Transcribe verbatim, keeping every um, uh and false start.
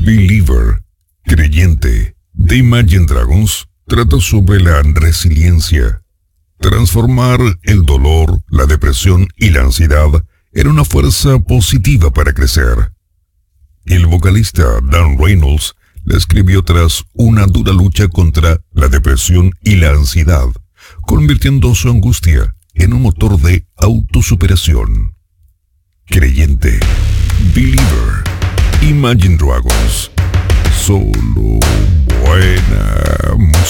Believer, creyente, de Imagine Dragons, trata sobre la resiliencia. Transformar el dolor, la depresión y la ansiedad en una fuerza positiva para crecer. El vocalista Dan Reynolds la escribió tras una dura lucha contra la depresión y la ansiedad, convirtiendo su angustia en un motor de autosuperación. Creyente, Believer, Imagine Dragons, solo buena música.